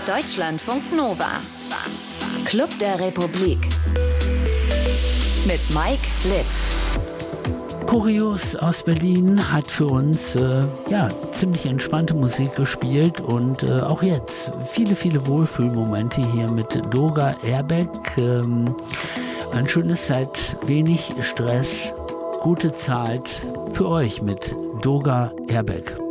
Deutschlandfunk Nova. Club der Republik. Mit Mike Litt. Kurios aus Berlin hat für uns ziemlich entspannte Musik gespielt und auch jetzt viele Wohlfühlmomente hier mit Doga Airbag. Ein schönes Set, wenig Stress, gute Zeit für euch mit Doga Airbag.